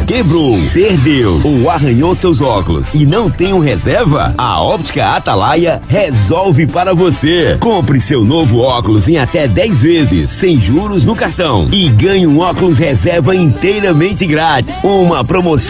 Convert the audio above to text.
quebrou, perdeu ou arranhou seus óculos e não tem um reserva? A Óptica Atalaia resolve para você. Compre seu novo óculos em até 10 vezes, sem juros no cartão e ganhe um óculos reserva inteiramente grátis. Uma promoção